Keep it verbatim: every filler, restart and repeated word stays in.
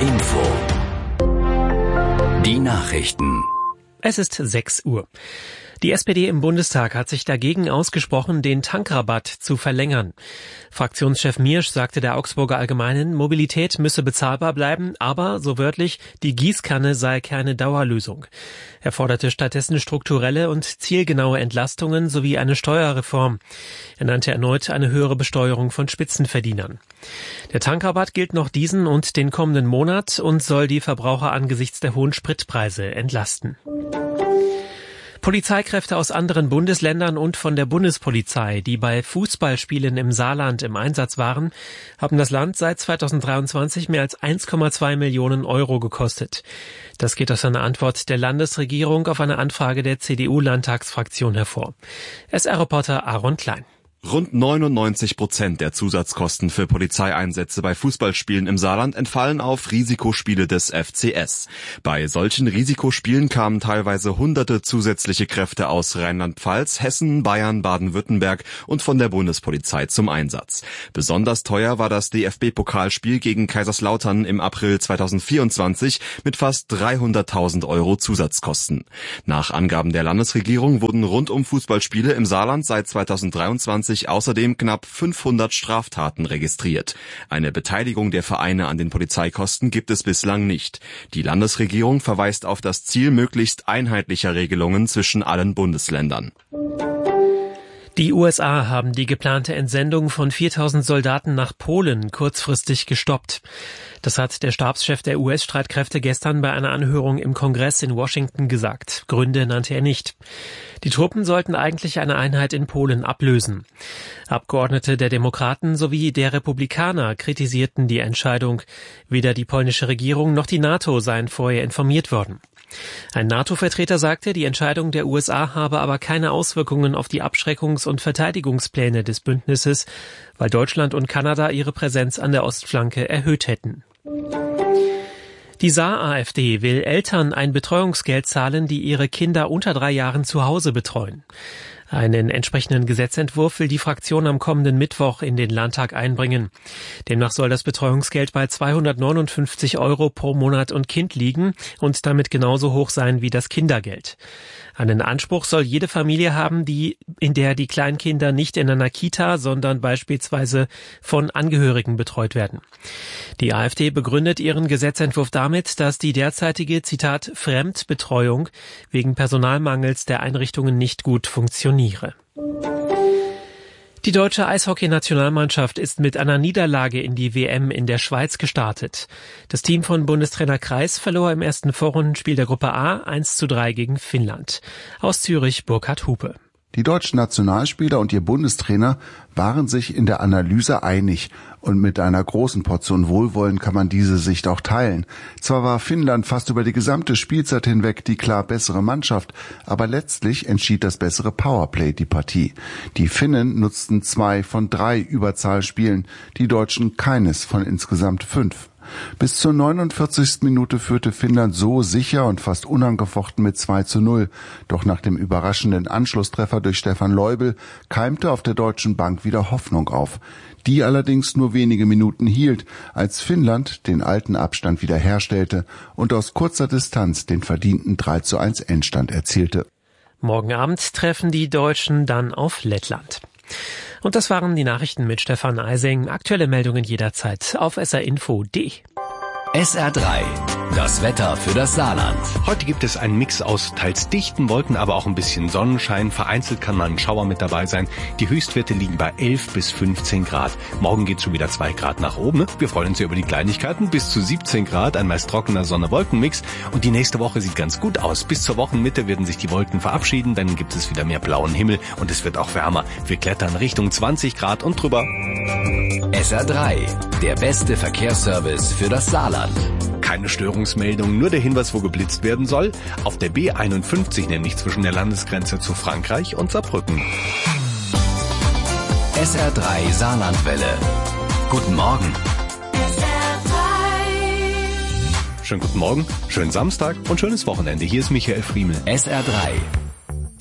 Info. Die Nachrichten. Es ist sechs Uhr. Die S P D im Bundestag hat sich dagegen ausgesprochen, den Tankrabatt zu verlängern. Fraktionschef Miersch sagte der Augsburger Allgemeinen, Mobilität müsse bezahlbar bleiben, aber, so wörtlich, die Gießkanne sei keine Dauerlösung. Er forderte stattdessen strukturelle und zielgenaue Entlastungen sowie eine Steuerreform. Er nannte erneut eine höhere Besteuerung von Spitzenverdienern. Der Tankrabatt gilt noch diesen und den kommenden Monat und soll die Verbraucher angesichts der hohen Spritpreise entlasten. Polizeikräfte aus anderen Bundesländern und von der Bundespolizei, die bei Fußballspielen im Saarland im Einsatz waren, haben das Land seit zweitausenddreiundzwanzig mehr als eins Komma zwei Millionen Euro gekostet. Das geht aus einer Antwort der Landesregierung auf eine Anfrage der C D U-Landtagsfraktion hervor. S R-Reporter Aaron Klein. Rund neunundneunzig Prozent der Zusatzkosten für Polizeieinsätze bei Fußballspielen im Saarland entfallen auf Risikospiele des F C S. Bei solchen Risikospielen kamen teilweise hunderte zusätzliche Kräfte aus Rheinland-Pfalz, Hessen, Bayern, Baden-Württemberg und von der Bundespolizei zum Einsatz. Besonders teuer war das D F B-Pokalspiel gegen Kaiserslautern im April zweitausendvierundzwanzig mit fast dreihunderttausend Euro Zusatzkosten. Nach Angaben der Landesregierung wurden rund um Fußballspiele im Saarland seit zweitausenddreiundzwanzig außerdem knapp fünfhundert Straftaten registriert. Eine Beteiligung der Vereine an den Polizeikosten gibt es bislang nicht. Die Landesregierung verweist auf das Ziel möglichst einheitlicher Regelungen zwischen allen Bundesländern. Die U S A haben die geplante Entsendung von viertausend Soldaten nach Polen kurzfristig gestoppt. Das hat der Stabschef der U S-Streitkräfte gestern bei einer Anhörung im Kongress in Washington gesagt. Gründe nannte er nicht. Die Truppen sollten eigentlich eine Einheit in Polen ablösen. Abgeordnete der Demokraten sowie der Republikaner kritisierten die Entscheidung. Weder die polnische Regierung noch die NATO seien vorher informiert worden. Ein NATO-Vertreter sagte, die Entscheidung der U S A habe aber keine Auswirkungen auf die Abschreckungs- und Verteidigungspläne des Bündnisses, weil Deutschland und Kanada ihre Präsenz an der Ostflanke erhöht hätten. Die Saar-AfD will Eltern ein Betreuungsgeld zahlen, die ihre Kinder unter drei Jahren zu Hause betreuen. Einen entsprechenden Gesetzentwurf will die Fraktion am kommenden Mittwoch in den Landtag einbringen. Demnach soll das Betreuungsgeld bei zweihundertneunundfünfzig Euro pro Monat und Kind liegen und damit genauso hoch sein wie das Kindergeld. Einen Anspruch soll jede Familie haben, die, in der die Kleinkinder nicht in einer Kita, sondern beispielsweise von Angehörigen betreut werden. Die AfD begründet ihren Gesetzentwurf damit, dass die derzeitige, Zitat, Fremdbetreuung wegen Personalmangels der Einrichtungen nicht gut funktioniere. Die deutsche Eishockey-Nationalmannschaft ist mit einer Niederlage in die W M in der Schweiz gestartet. Das Team von Bundestrainer Kreis verlor im ersten Vorrundenspiel der Gruppe A eins zu drei gegen Finnland. Aus Zürich Burkhard Hupe. Die deutschen Nationalspieler und ihr Bundestrainer waren sich in der Analyse einig und mit einer großen Portion Wohlwollen kann man diese Sicht auch teilen. Zwar war Finnland fast über die gesamte Spielzeit hinweg die klar bessere Mannschaft, aber letztlich entschied das bessere Powerplay die Partie. Die Finnen nutzten zwei von drei Überzahlspielen, die Deutschen keines von insgesamt fünf. Bis zur neunundvierzigsten Minute führte Finnland so sicher und fast unangefochten mit zwei zu null. Doch nach dem überraschenden Anschlusstreffer durch Stefan Leubel keimte auf der deutschen Bank wieder Hoffnung auf. Die allerdings nur wenige Minuten hielt, als Finnland den alten Abstand wiederherstellte und aus kurzer Distanz den verdienten drei zu eins Endstand erzielte. Morgen Abend treffen die Deutschen dann auf Lettland. Und das waren die Nachrichten mit Stefan Eising. Aktuelle Meldungen jederzeit auf s r info punkt d e. S R drei, das Wetter für das Saarland. Heute gibt es einen Mix aus teils dichten Wolken, aber auch ein bisschen Sonnenschein. Vereinzelt kann mal ein Schauer mit dabei sein. Die Höchstwerte liegen bei elf bis fünfzehn Grad. Morgen geht schon wieder zwei Grad nach oben. Wir freuen uns ja über die Kleinigkeiten. Bis zu siebzehn Grad, ein meist trockener Sonne-Wolken-Mix. Und die nächste Woche sieht ganz gut aus. Bis zur Wochenmitte werden sich die Wolken verabschieden. Dann gibt es wieder mehr blauen Himmel und es wird auch wärmer. Wir klettern Richtung zwanzig Grad und drüber. S R drei, der beste Verkehrsservice für das Saarland. Keine Störungsmeldung, nur der Hinweis, wo geblitzt werden soll. Auf der B einundfünfzig, nämlich zwischen der Landesgrenze zu Frankreich und Saarbrücken. S R drei Saarlandwelle. Guten Morgen. S R drei. Schönen guten Morgen, schönen Samstag und schönes Wochenende. Hier ist Michael Friemel. S R drei,